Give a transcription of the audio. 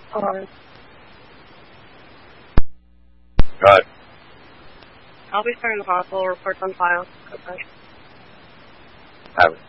Alright. Go ahead. I'll be starting the hospital reports on file. Okay. Have it.